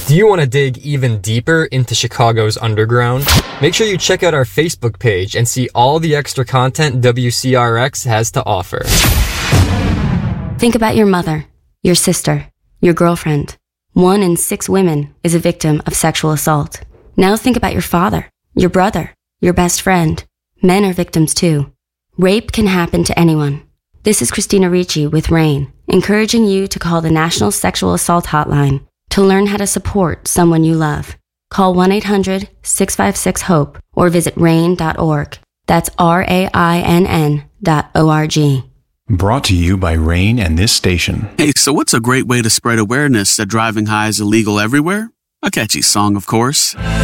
Do you want to dig even deeper into Chicago's underground? Make sure you check out our Facebook page and see all the extra content WCRX has to offer. Think about your mother, your sister, your girlfriend. 1 in 6 women is a victim of sexual assault. Now think about your father, your brother, your best friend. Men are victims too. Rape can happen to anyone. This is Christina Ricci with RAIN, encouraging you to call the National Sexual Assault Hotline to learn how to support someone you love. Call 1-800-656-HOPE or visit RAIN.org. That's RAINN.org. Brought to you by RAIN and this station. Hey, so what's a great way to spread awareness that driving high is illegal everywhere? A catchy song, of course.